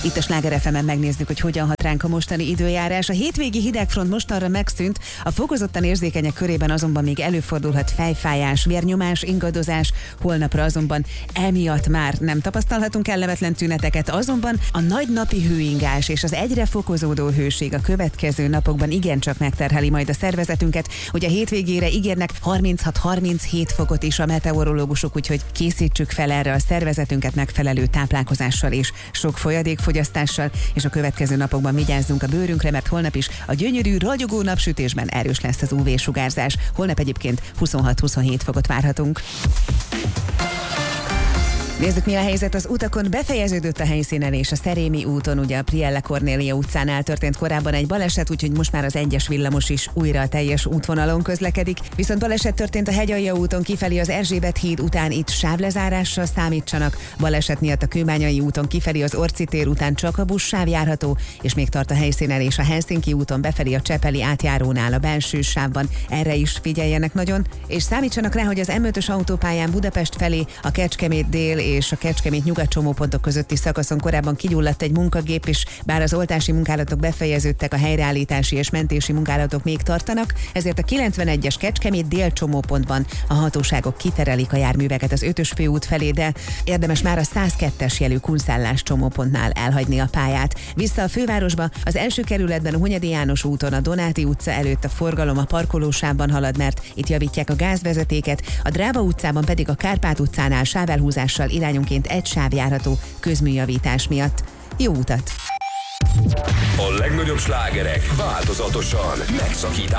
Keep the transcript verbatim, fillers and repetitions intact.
Itt a Sláger ef emen megnézzük, hogy hogyan hat ránk a mostani időjárás. A hétvégi hidegfront mostanra megszűnt, a fokozottan érzékenyek körében azonban még előfordulhat fejfájás, vérnyomás, ingadozás, holnapra azonban emiatt már nem tapasztalhatunk kellemetlen tüneteket, azonban a nagy napi hőingás és az egyre fokozódó hőség a következő napokban igencsak megterheli majd a szervezetünket. Ugye a hétvégére ígérnek harminchat-harminchét fokot is a meteorológusok, úgyhogy készítsük fel erre a szervezetünket megfelelő táplálkozással és sok folyadékfogyasztással, és a következő napokban vigyázzunk a bőrünkre, mert holnap is a gyönyörű, ragyogó napsütésben erős lesz az ú vé-sugárzás. Holnap egyébként huszonhat-huszonhét fokot várhatunk. Nézzük, mi a helyzet az utakon. Befejeződött a helyszínelés a Szerémi úton, ugye a Prielle Kornélia utcánál történt korábban egy baleset, úgyhogy most már az egyes villamos is újra a teljes útvonalon közlekedik. Viszont baleset történt a Hegyalja úton kifelé az Erzsébet híd után, itt sávlezárással számítsanak. Baleset miatt a Kőbányai úton kifelé az Orci tér után csak a buszsáv járható, és még tart a helyszínelés a Helsinki úton befelé a Csepeli átjárónál a belső sávban. Erre is figyeljenek nagyon, és számítsanak rá, hogy az em ötös autópályán Budapest felé a Kecskemét dél és a Kecskemét nyugat csomópontok közötti szakaszon korábban kigyulladt egy munkagép is, bár az oltási munkálatok befejeződtek, a helyreállítási és mentési munkálatok még tartanak, ezért a kilencvenegyes Kecskemét dél csomópontban a hatóságok kiterelik a járműveket az ötös főút felé, de érdemes már a százkettes jelű Kunszállás csomópontnál elhagyni a pályát. Vissza a fővárosba, az első kerületben a Hunyadi János úton a Donáti utca előtt a forgalom a parkolósávban halad, mert itt javítják a gázvezetéket, a Dráva utcában pedig a Kárpát utcánál sávelhúzással irányonként egy sáv járható közműjavítás miatt. Jó utat! A legnagyobb slágerek változatosan megszakításban.